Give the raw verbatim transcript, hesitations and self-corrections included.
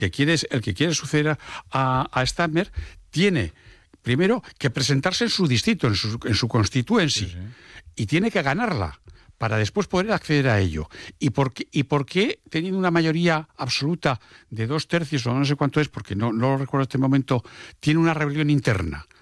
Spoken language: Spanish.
que quiere, el que quiere suceder a, a Starmer tiene primero que presentarse en su distrito, en su, en su constituency, sí, sí. y tiene que ganarla para después poder acceder a ello. ¿Y por qué, y por qué teniendo una mayoría absoluta de dos tercios, o no sé cuánto es, porque no, no lo recuerdo en este momento, tiene una rebelión interna?